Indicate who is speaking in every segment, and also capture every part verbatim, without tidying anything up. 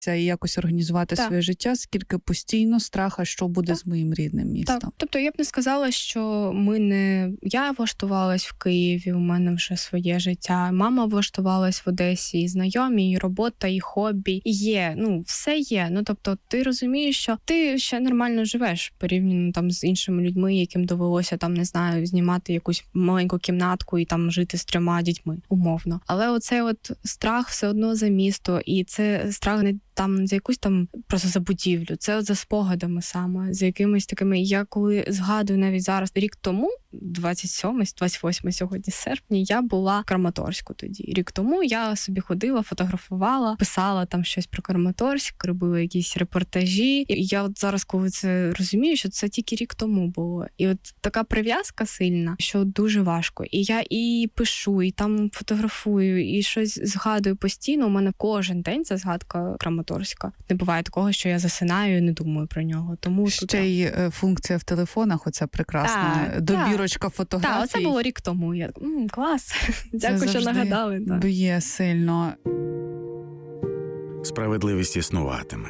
Speaker 1: і якось організувати
Speaker 2: так.
Speaker 1: своє життя, скільки постійно страха, що буде
Speaker 2: так.
Speaker 1: з моїм рідним містом.
Speaker 2: Так. Тобто я б не сказала, що ми не... Я влаштувалась в Києві, у мене вже своє життя. Мама влаштувалась в Одесі, і знайомі, і робота, і хобі. І є, ну, все є. Ну, тобто ти розумієш, що ти ще нормально живеш порівняно там з іншими людьми, яким довелося там, не знаю, знімати якусь маленьку кімнатку і там жити з трьома дітьми, умовно. Але оцей от страх все одно за місто, і це страх не там за якусь там просто за будівлю, це от за спогадами саме, за якимись такими. Я коли згадую навіть зараз, рік тому, двадцять сьоме, двадцять восьме сьогодні серпня, я була в Краматорську тоді. Рік тому я собі ходила, фотографувала, писала там щось про Краматорськ, робила якісь репортажі. І я от зараз, коли це розумію, що це тільки рік тому було. І от така прив'язка сильна, що дуже важко. І я і пишу, і там фотографую, і щось згадую постійно. У мене кожен день це згадка Краматорська. Не буває такого, що я засинаю і не думаю про нього. Тому
Speaker 1: ще
Speaker 2: тут...
Speaker 1: й функція в телефонах, оця прекрасна так, добірочка так. фотографій.
Speaker 2: Так, оце було рік тому. Я М, клас. Дякую, що нагадали.
Speaker 1: Б'є сильно.
Speaker 3: Справедливість існуватиме,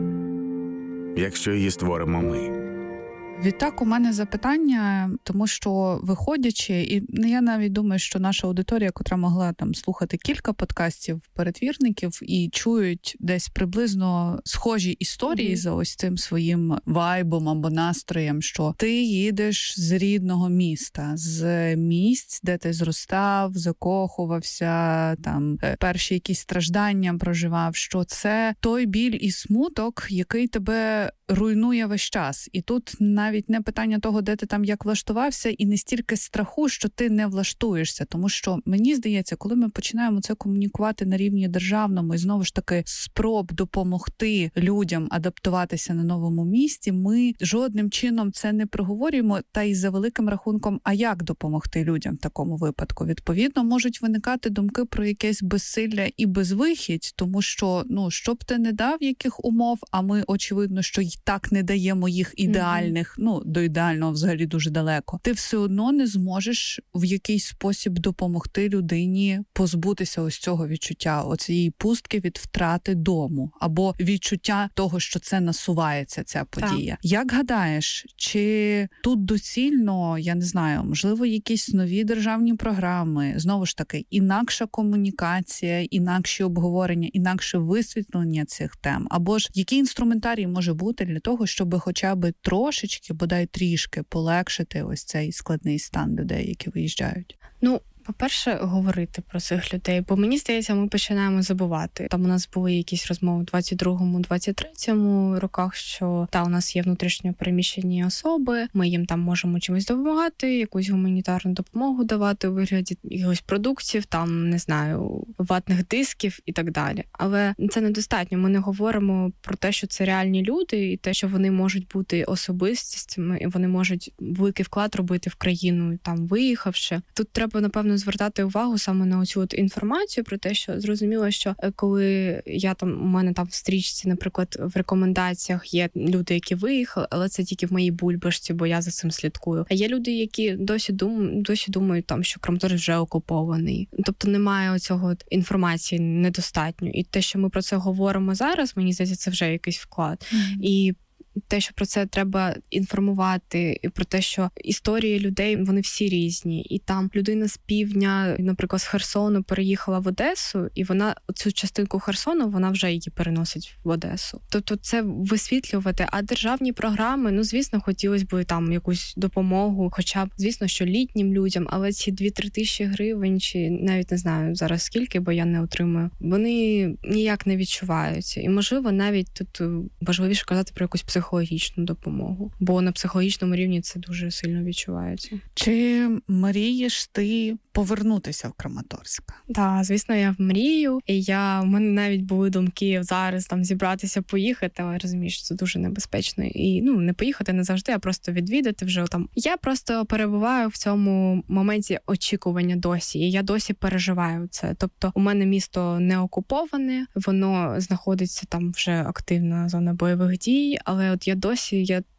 Speaker 3: якщо її створимо ми.
Speaker 1: Відтак, у мене запитання, тому що виходячи, і я навіть думаю, що наша аудиторія, котра могла там слухати кілька подкастів перетвірників і чують десь приблизно схожі історії mm-hmm. за ось цим своїм вайбом або настроєм, що ти їдеш з рідного міста, з місць, де ти зростав, закохувався, там перші якісь страждання проживав, що це той біль і смуток, який тебе руйнує весь час. І тут навіть не питання того, де ти там як влаштувався, і не стільки страху, що ти не влаштуєшся. Тому що, мені здається, коли ми починаємо це комунікувати на рівні державному і знову ж таки спроб допомогти людям адаптуватися на новому місці, ми жодним чином це не проговорюємо, та й за великим рахунком, а як допомогти людям в такому випадку? Відповідно, можуть виникати думки про якесь безсилля і безвихідь, тому що, ну, що б ти не дав яких умов, а ми, очевидно, що й так не даємо їх ідеальних, mm-hmm. ну, до ідеального взагалі дуже далеко. Ти все одно не зможеш в якийсь спосіб допомогти людині позбутися ось цього відчуття, оцієї пустки від втрати дому, або відчуття того, що це насувається, ця подія. Так. Як гадаєш, чи тут доцільно, я не знаю, можливо, якісь нові державні програми, знову ж таки, інакша комунікація, інакші обговорення, інакше висвітлення цих тем, або ж який інструментарій може бути для того, щоб хоча б трошечки, бодай трішки полегшити ось цей складний стан людей, які виїжджають?
Speaker 2: Ну, по-перше, говорити про цих людей, бо мені здається, ми починаємо забувати. Там у нас були якісь розмови в двадцять другому двадцять третьому роках, що та у нас є внутрішньо переміщені особи, ми їм там можемо чимось допомагати, якусь гуманітарну допомогу давати у вигляді якихось продуктів, там, не знаю, ватних дисків і так далі. Але це недостатньо. Ми не говоримо про те, що це реальні люди, і те, що вони можуть бути особистістями, і вони можуть великий вклад робити в країну, там, виїхавши. Тут треба, напевно, звертати увагу саме на оцю от інформацію про те, що зрозуміло, що коли я там, у мене там в стрічці, наприклад, в рекомендаціях є люди, які виїхали, але це тільки в моїй бульбашці, бо я за цим слідкую. А є люди, які досі дум, досі думають там, що Краматорськ вже окупований. Тобто немає оцього от інформації недостатньо. І те, що ми про це говоримо зараз, мені здається, це вже якийсь вклад. Mm-hmm. І те, що про це треба інформувати, і про те, що історії людей, вони всі різні. І там людина з півдня, наприклад, з Херсону переїхала в Одесу, і вона цю частинку Херсону, вона вже її переносить в Одесу. Тобто це висвітлювати. А державні програми, ну, звісно, хотілося б там якусь допомогу, хоча б, звісно, що літнім людям, але ці дві-три тисячі гривень, чи навіть не знаю зараз скільки, бо я не отримую, вони ніяк не відчуваються. І, можливо, навіть тут важливіше казати про якусь психологічну психологічну допомогу, бо на психологічному рівні це дуже сильно відчувається.
Speaker 1: Чи мрієш ти повернутися в Краматорськ?
Speaker 2: Так, звісно, я мрію, і я, в мене навіть були думки зараз там зібратися, поїхати, але розумію, що це дуже небезпечно. І, ну, не поїхати не завжди, а просто відвідати вже там. Я просто перебуваю в цьому моменті очікування досі, і я досі переживаю це. Тобто у мене місто не окуповане, воно знаходиться там вже активна зона бойових дій, але от я досі, я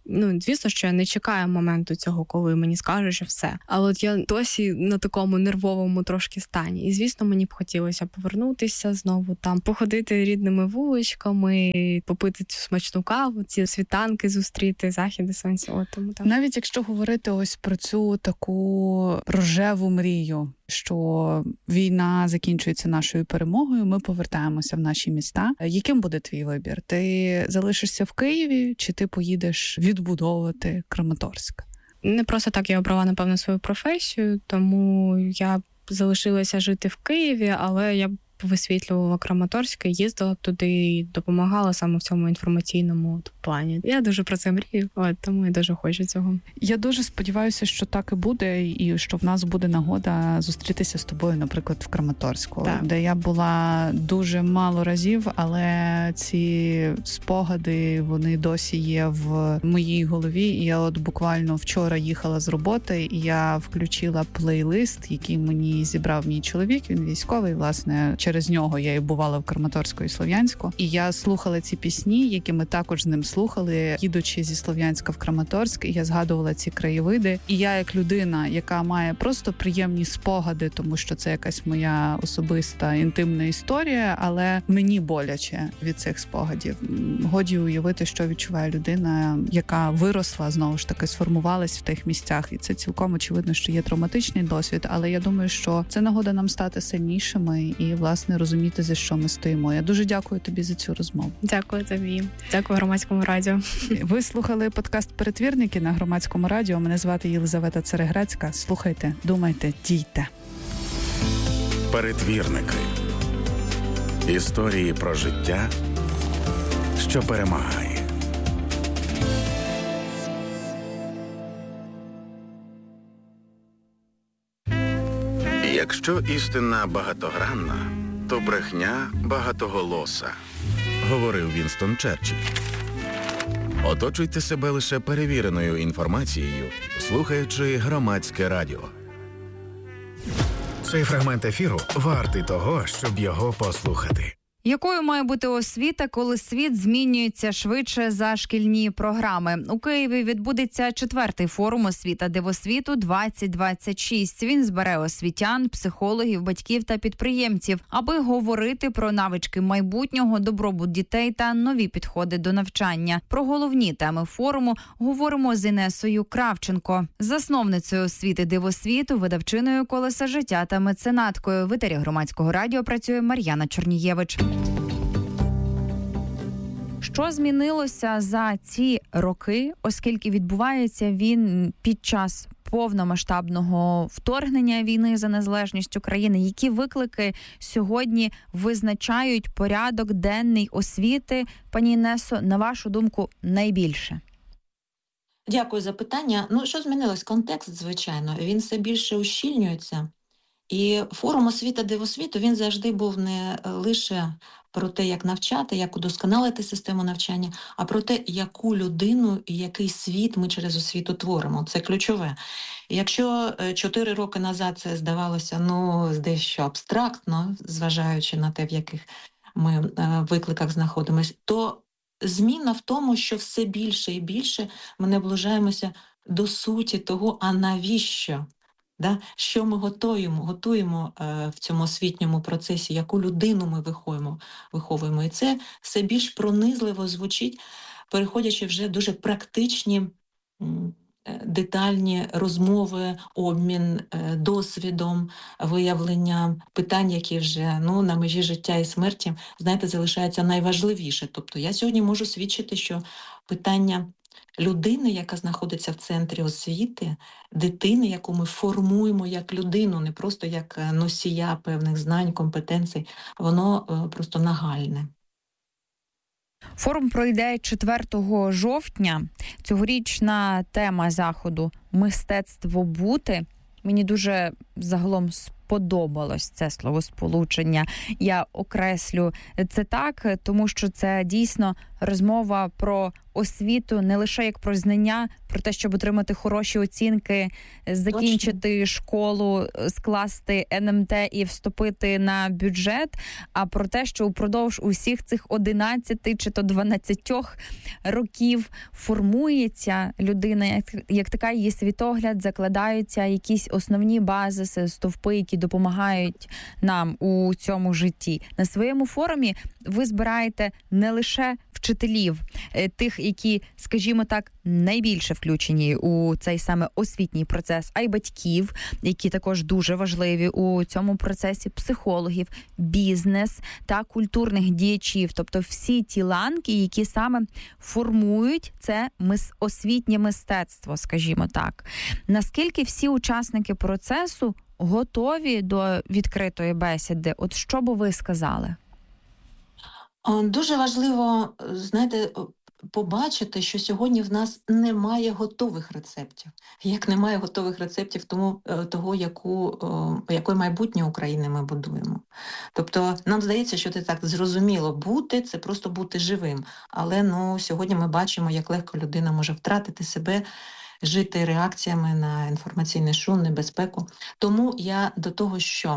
Speaker 2: Ну, звісно, що я не чекаю моменту цього, коли мені скажуть, що все. Але от я досі на такому нервовому трошки стані. І, звісно, мені б хотілося повернутися знову там, походити рідними вуличками, попити цю смачну каву, ці світанки зустріти, західи сонця. От, тому, так.
Speaker 1: Навіть якщо говорити ось про цю таку рожеву мрію, що війна закінчується нашою перемогою, ми повертаємося в наші міста. Яким буде твій вибір? Ти залишишся в Києві, чи ти поїдеш відбудовувати Краматорськ?
Speaker 2: Не просто так я обрала, напевно, свою професію, тому я залишилася жити в Києві, але я висвітлювала Краматорськ, їздила туди і допомагала саме в цьому інформаційному плані. Я дуже про це мрію, от, тому я дуже хочу цього.
Speaker 1: Я дуже сподіваюся, що так і буде, і що в нас буде нагода зустрітися з тобою, наприклад, в Краматорську, так. Де я була дуже мало разів, але ці спогади, вони досі є в моїй голові. І я от буквально вчора їхала з роботи, і я включила плейлист, який мені зібрав мій чоловік, він військовий, власне, через нього я і бувала в Краматорську і Слов'янську. І я слухала ці пісні, які ми також з ним слухали, їдучи зі Слов'янська в Краматорськ, і я згадувала ці краєвиди. І я, як людина, яка має просто приємні спогади, тому що це якась моя особиста, інтимна історія, але мені боляче від цих спогадів. Годі уявити, що відчуває людина, яка виросла, знову ж таки, сформувалась в тих місцях. І це цілком очевидно, що є травматичний досвід, але я думаю, що це нагода нам стати сильнішими і, власне, розуміти, за що ми стоїмо. Я дуже дякую тобі за цю розмову.
Speaker 2: Дякую тобі. Дякую Громадському радіо.
Speaker 1: Ви слухали подкаст «Перетвірники» на Громадському радіо. Мене звати Єлизавета Цереграцька. Слухайте, думайте, дійте.
Speaker 3: Перетвірники. Історії про життя, що перемагає. Якщо істина багатогранна, то брехня багатоголоса, говорив Вінстон Черчилль. Оточуйте себе лише перевіреною інформацією, слухаючи Громадське радіо. Цей фрагмент ефіру вартий того, щоб його послухати.
Speaker 4: Якою має бути освіта, коли світ змінюється швидше за шкільні програми? У Києві відбудеться четвертий форум «Освіта Дивосвіту двадцять двадцять шість». Він збере освітян, психологів, батьків та підприємців, аби говорити про навички майбутнього, добробут дітей та нові підходи до навчання. Про головні теми форуму говоримо з Інесою Кравченко, засновницею «Освіти Дивосвіту», видавчиною «Колеса життя» та меценаткою. В етері Громадського радіо працює Мар'яна Чорнієвич. Що змінилося за ці роки, оскільки відбувається він під час повномасштабного вторгнення війни за незалежність України? Які виклики сьогодні визначають порядок денний освіти? Пані Інесо, на вашу думку, найбільше?
Speaker 5: Дякую за питання. Ну, що змінилось? Контекст, звичайно, він все більше ущільнюється. І форум «Освіта Дивосвіту», він завжди був не лише про те, як навчати, як удосконалити систему навчання, а про те, яку людину і який світ ми через освіту творимо. Це ключове. І якщо чотири роки назад це здавалося, ну, дещо абстрактно, зважаючи на те, в яких ми викликах знаходимося, то зміна в тому, що все більше і більше ми наближаємося до суті того, а навіщо? Да? Що ми готуємо, готуємо е, в цьому освітньому процесі, яку людину ми виховуємо, виховуємо. І це все більш пронизливо звучить, переходячи вже дуже практичні, м, детальні розмови, обмін е, досвідом, виявлення питань, які вже ну, на межі життя і смерті, знаєте, залишаються найважливіше. Тобто я сьогодні можу свідчити, що питання людини, яка знаходиться в центрі освіти, дитини, яку ми формуємо як людину, не просто як носія певних знань, компетенцій, воно просто нагальне.
Speaker 4: Форум пройде четвертого жовтня. Цьогорічна тема заходу «Мистецтво бути». Мені дуже загалом сподобалось це словосполучення. Я окреслю це так, тому що це дійсно розмова про освіту не лише як про знання, про те, щоб отримати хороші оцінки, закінчити Точно. школу, скласти ен ем те і вступити на бюджет, а про те, що упродовж усіх цих одинадцяти чи то дванадцятьох років формується людина, як, як така її світогляд, закладаються якісь основні базиси, стовпи, які допомагають нам у цьому житті. На своєму форумі ви збираєте не лише вчителів, тих, які, скажімо так, найбільше включені у цей саме освітній процес, а й батьків, які також дуже важливі у цьому процесі, психологів, бізнес та культурних діячів, тобто всі ті ланки, які саме формують це освітнє мистецтво, скажімо так. Наскільки всі учасники процесу готові до відкритої бесіди? От що би ви сказали?
Speaker 5: Дуже важливо, знаєте, побачити, що сьогодні в нас немає готових рецептів. Як немає готових рецептів тому, того, яку, яке майбутнє України ми будуємо. Тобто нам здається, що це так зрозуміло бути, це просто бути живим. Але ну, сьогодні ми бачимо, як легко людина може втратити себе, жити реакціями на інформаційний шум, небезпеку. Тому я до того, що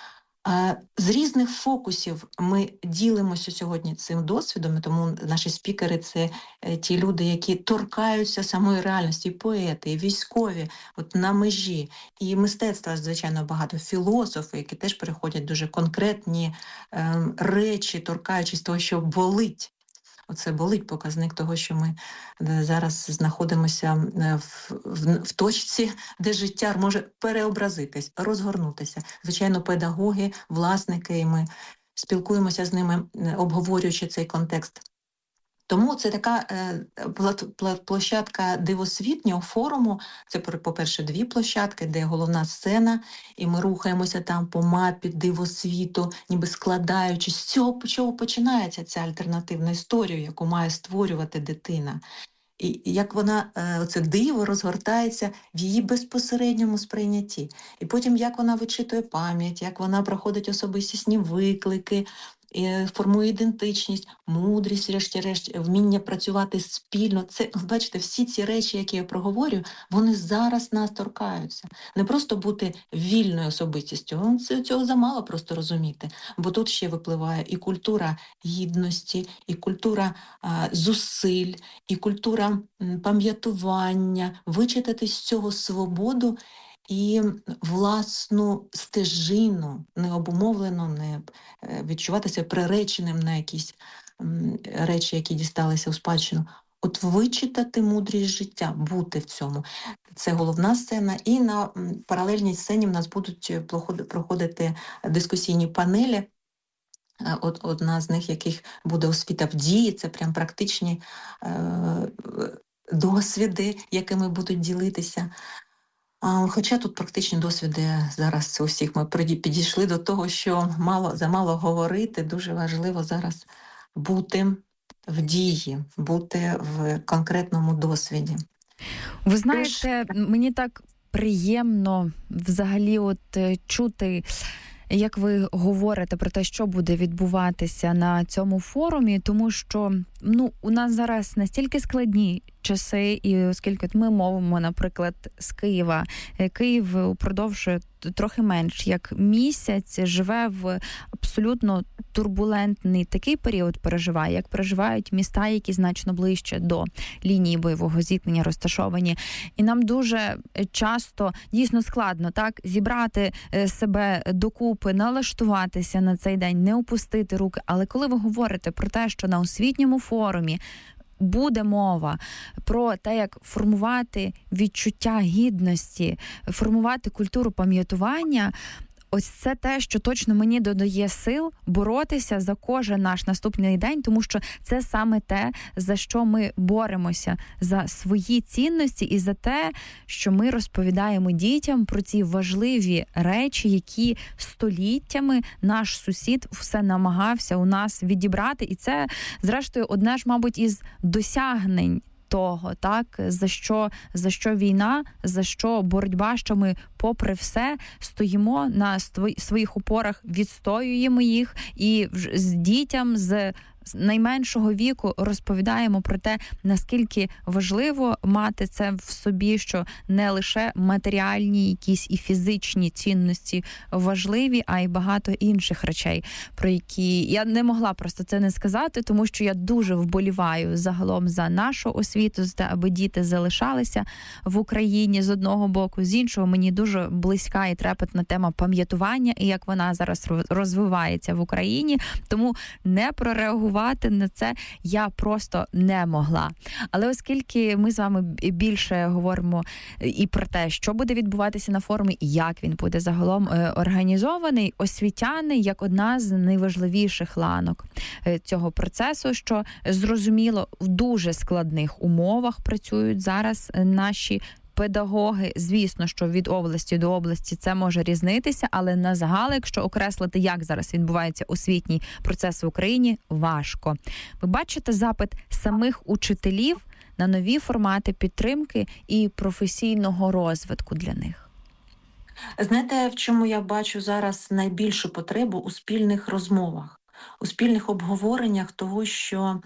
Speaker 5: з різних фокусів ми ділимося сьогодні цим досвідом, тому наші спікери – це ті люди, які торкаються самої реальності, і поети, і військові, от на межі, і мистецтва, звичайно, багато, філософи, які теж переходять дуже конкретні е, речі, торкаючись того, що болить. Оце болить показник того, що ми зараз знаходимося в, в, в точці, де життя може переобразитись, розгорнутися. Звичайно, педагоги, власники, і ми спілкуємося з ними, обговорюючи цей контекст. Тому це така е, площадка дивосвітнього форуму. Це, по-перше, дві площадки, де головна сцена, і ми рухаємося там по мапі дивосвіту, ніби складаючись. З цього чого починається ця альтернативна історія, яку має створювати дитина. І як вона, це диво розгортається в її безпосередньому сприйнятті. І потім, як вона вичитує пам'ять, як вона проходить особистісні виклики, формує ідентичність, мудрість, врешті-решт, вміння працювати спільно. Це, бачите, всі ці речі, які я проговорю, вони зараз нас торкаються. Не просто бути вільною особистістю, цього замало просто розуміти, бо тут ще випливає і культура гідності, і культура а, зусиль, і культура м, пам'ятування, вичитати з цього свободу і власну стежину, не обумовлено, не відчуватися приреченим на якісь речі, які дісталися у спадщину. От вичитати мудрість життя, бути в цьому. Це головна сцена. І на паралельній сцені в нас будуть проходити дискусійні панелі. От, одна з них, яких буде освіта в дії, це прям практичні е, досвіди, якими будуть ділитися. Хоча тут практичні досвіди зараз усіх ми підійшли до того, що мало замало говорити, дуже важливо зараз бути в дії, бути в конкретному досвіді.
Speaker 4: Ви знаєте, мені так приємно взагалі от чути, як ви говорите про те, що буде відбуватися на цьому форумі, тому що ну, у нас зараз настільки складні часи, і оскільки ми мовимо, наприклад, з Києва, Київ упродовж трохи менш як місяць живе в абсолютно турбулентний такий період переживає, як переживають міста, які значно ближче до лінії бойового зіткнення розташовані. І нам дуже часто дійсно складно так зібрати себе докупи, налаштуватися на цей день, не опустити руки. Але коли ви говорите про те, що на освітньому форумі буде мова про те, як формувати відчуття гідності, формувати культуру пам'ятування, ось це те, що точно мені додає сил боротися за кожен наш наступний день, тому що це саме те, за що ми боремося, за свої цінності і за те, що ми розповідаємо дітям про ці важливі речі, які століттями наш сусід все намагався у нас відібрати. І це, зрештою, одне ж, мабуть, із досягнень того, так, за що, за що війна, за що боротьба, що ми попри все стоїмо на своїх опорах, відстоюємо їх і з дітям, з найменшого віку розповідаємо про те, наскільки важливо мати це в собі, що не лише матеріальні якісь і фізичні цінності важливі, а й багато інших речей, про які я не могла просто це не сказати, тому що я дуже вболіваю загалом за нашу освіту, за те, аби діти залишалися в Україні з одного боку, з іншого мені дуже близька і трепетна тема пам'ятування і як вона зараз розвивається в Україні, тому не прореагувати на це я просто не могла. Але оскільки ми з вами більше говоримо і про те, що буде відбуватися на форумі, і як він буде загалом організований, освітяни як одна з найважливіших ланок цього процесу, що зрозуміло, в дуже складних умовах працюють зараз наші педагоги. Звісно, що від області до області це може різнитися, але на загал, якщо окреслити, як зараз відбувається освітній процес в Україні, важко. Ви бачите запит самих учителів на нові формати підтримки і професійного розвитку для них?
Speaker 5: Знаєте, в чому я бачу зараз найбільшу потребу? У спільних розмовах, у спільних обговореннях того, що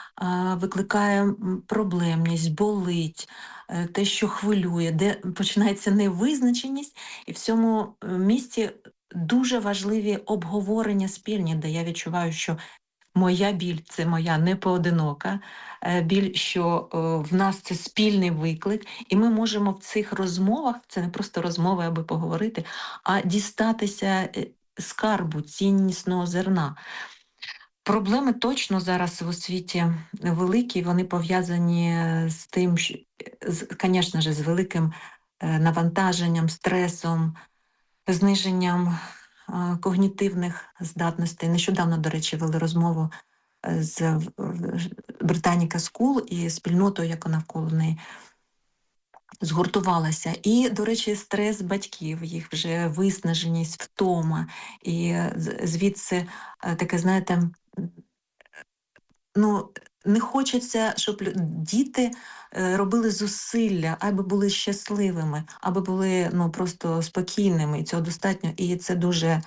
Speaker 5: е, викликає проблемність, болить, те, що хвилює, де починається невизначеність, і в цьому місці дуже важливі обговорення спільні, де я відчуваю, що моя біль – це моя непоодинока біль, що в нас це спільний виклик, і ми можемо в цих розмовах, це не просто розмови, аби поговорити, а дістатися скарбу, ціннісного зерна. Проблеми точно зараз в освіті великі, вони пов'язані з тим, що, звісно ж, з великим навантаженням, стресом, зниженням когнітивних здатностей. Нещодавно, до речі, вели розмову з Britannica School і спільнотою, яка навколо неї згуртувалася. І, до речі, стрес батьків, їх вже виснаженість, втома. І звідси таке, знаєте, ну, не хочеться, щоб діти робили зусилля, аби були щасливими, аби були, ну, просто спокійними, і цього достатньо. І це дуже,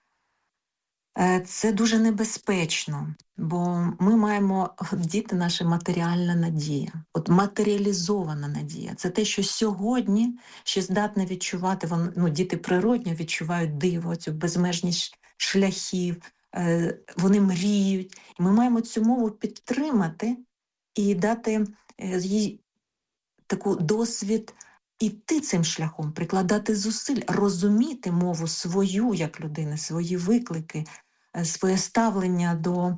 Speaker 5: це дуже небезпечно, бо ми маємо, діти наші, матеріальна надія, от матеріалізована надія. Це те, що сьогодні ще здатне відчувати, ну, діти природньо відчувають диво, цю безмежність шляхів, вони мріють. І ми маємо цю мову підтримати і дати їй таку досвід іти цим шляхом, прикладати зусиль, розуміти мову свою як людини, свої виклики, своє ставлення до,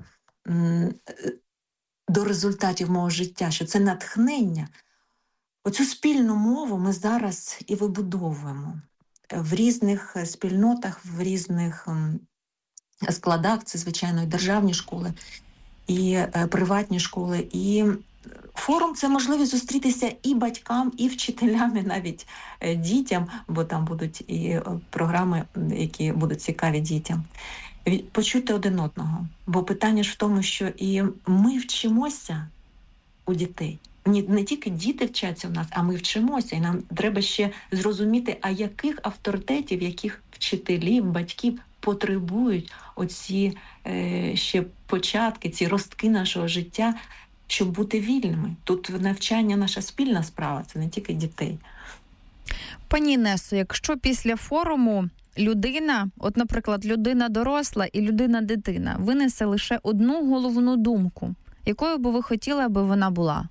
Speaker 5: до результатів мого життя, що це натхнення. Оцю спільну мову ми зараз і вибудовуємо в різних спільнотах, в різних складах. Це, звичайно, і державні школи, і приватні школи, і форум – це можливість зустрітися і батькам, і вчителям, і навіть дітям, бо там будуть і програми, які будуть цікаві дітям. Почути один одного. Бо питання ж в тому, що і ми вчимося у дітей. Не, не тільки діти вчаться в нас, а ми вчимося. І нам треба ще зрозуміти, а яких авторитетів, яких вчителів, батьків потребують оці е, ще початки, ці ростки нашого життя, щоб бути вільними. Тут навчання наша спільна справа, це не тільки дітей.
Speaker 4: Пані Інесо, якщо після форуму людина, от, наприклад, людина доросла і людина-дитина, винесе лише одну головну думку, якою би ви хотіли, аби вона була?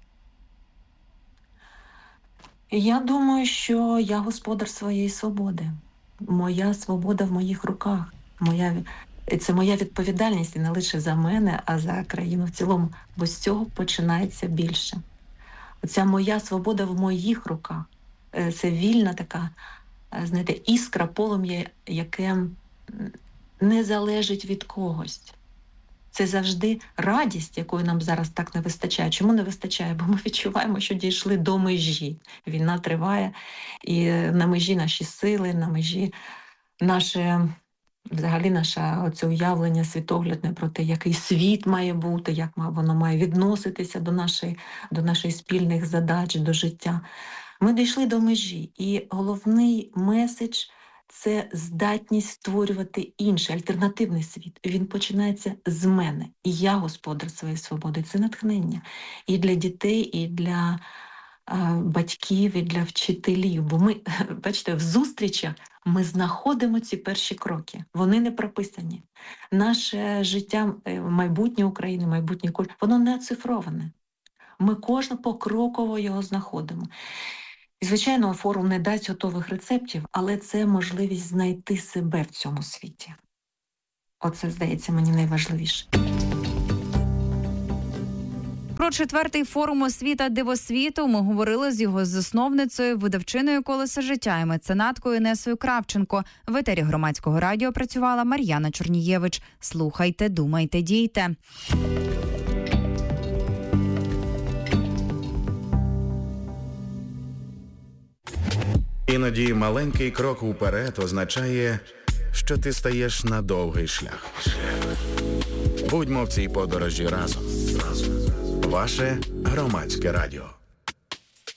Speaker 5: Я думаю, що я господар своєї свободи. Моя свобода в моїх руках. Моя... Це моя відповідальність і не лише за мене, а за країну в цілому. Бо з цього починається більше. Оця моя свобода в моїх руках. Це вільна така, знаєте, іскра, полум'я, яке не залежить від когось. Це завжди радість, якої нам зараз так не вистачає. Чому не вистачає? Бо ми відчуваємо, що дійшли до межі. Війна триває, і на межі наші сили, на межі наше взагалі наше оце уявлення світоглядне про те, який світ має бути, як воно має відноситися до нашої, до наших спільних задач, до життя. Ми дійшли до межі, і головний меседж – це здатність створювати інший, альтернативний світ. Він починається з мене. І я господар своєї свободи. Це натхнення і для дітей, і для батьків, і для вчителів. Бо ми, бачите, в зустрічах ми знаходимо ці перші кроки. Вони не прописані. Наше життя, майбутнє України, майбутнє культури, воно не оцифроване. Ми кожен покроково його знаходимо. І, звичайно, форум не дасть готових рецептів, але це можливість знайти себе в цьому світі. Оце, здається, мені найважливіше.
Speaker 4: Про четвертий форум освіта Дивосвіту ми говорили з його засновницею, видавчиною «Колеса життя» і меценаткою Інесою Кравченко. В етері Громадського радіо працювала Мар'яна Чорнієвич. Слухайте, думайте, дійте.
Speaker 3: Іноді маленький крок уперед означає, що ти стаєш на довгий шлях. Будьмо в цій подорожі разом. Ваше Громадське радіо.